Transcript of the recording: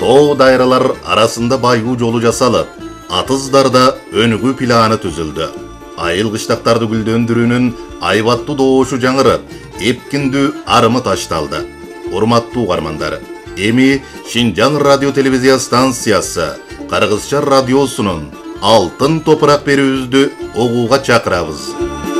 тоо дайралар арасында байгуу жолу жасалып, атыздарда өнүгүү планы түзүлдү. Айыл кыштактарды гүлдөндүрүүнүн айбаттуу доошу жаңырып, эпкиндүү арымы ташталды. Урматтуу угармандар, эми Шинжаң радио телевизия станциясы Кыргызча радиосунун алтын топурак берүүбүздү угууга чакырабыз.